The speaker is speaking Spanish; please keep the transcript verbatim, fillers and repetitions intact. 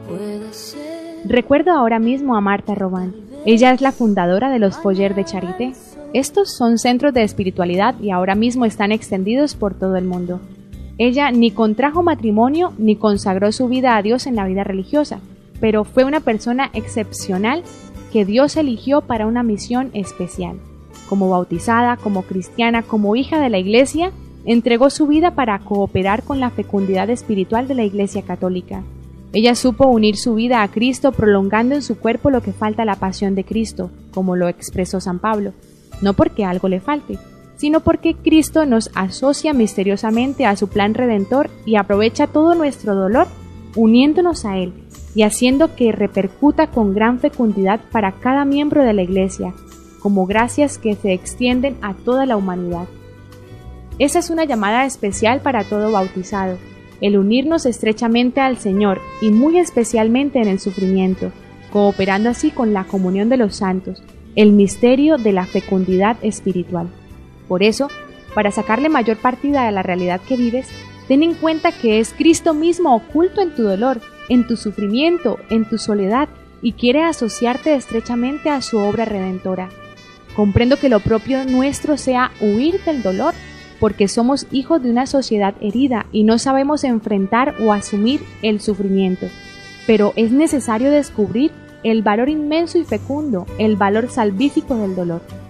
Recuerdo ahora mismo a Marta Robán. Ella es la fundadora de los Foyers de Charité. Estos son centros de espiritualidad y ahora mismo están extendidos por todo el mundo. Ella ni contrajo matrimonio ni consagró su vida a Dios en la vida religiosa, pero fue una persona excepcional que Dios eligió para una misión especial. Como bautizada, como cristiana, como hija de la Iglesia, entregó su vida para cooperar con la fecundidad espiritual de la Iglesia Católica. Ella supo unir su vida a Cristo prolongando en su cuerpo lo que falta a la pasión de Cristo, como lo expresó San Pablo, no porque algo le falte, sino porque Cristo nos asocia misteriosamente a su plan redentor y aprovecha todo nuestro dolor uniéndonos a Él y haciendo que repercuta con gran fecundidad para cada miembro de la Iglesia, como gracias que se extienden a toda la humanidad. Esa es una llamada especial para todo bautizado, el unirnos estrechamente al Señor y muy especialmente en el sufrimiento, cooperando así con la comunión de los santos, el misterio de la fecundidad espiritual. Por eso, para sacarle mayor partida a la realidad que vives, ten en cuenta que es Cristo mismo oculto en tu dolor, en tu sufrimiento, en tu soledad, y quiere asociarte estrechamente a su obra redentora. Comprendo que lo propio nuestro sea huir del dolor, porque somos hijos de una sociedad herida y no sabemos enfrentar o asumir el sufrimiento. Pero es necesario descubrir el valor inmenso y fecundo, el valor salvífico del dolor.